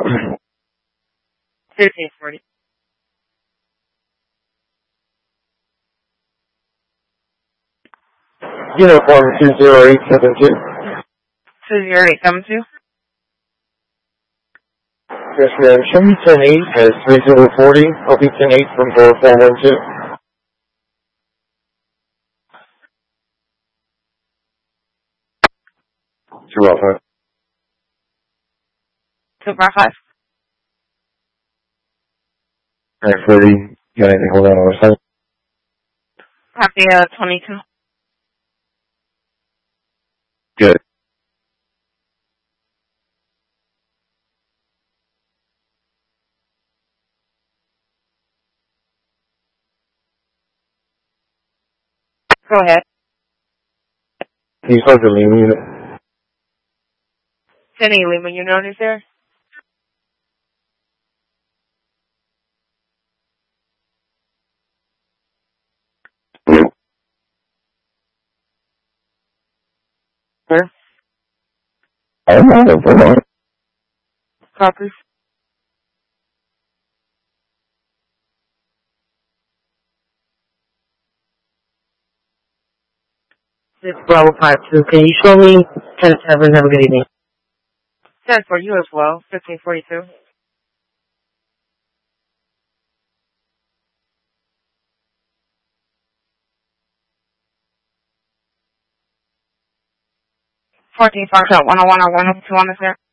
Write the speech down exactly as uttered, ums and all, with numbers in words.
fifteen forty. Uniform two zero eight seven two. two zero eight seven two. Yes, ma'am. Show me ten eight as three zero four zero. I'll be ten eight from four four one two. two oh five. two five five. Alright, forty. Got anything? Hold on on the side. Copy uh, twenty-two. Good. Go ahead. Can you start the Lima unit? Any Lima unit is there? Sir? I don't know. Hold on. Copy. It's Bravo five two. Can you show me ten seven? Have a good evening. ten for you as well. fifteen forty-two. fourteen five, one oh one or one oh two on the sir.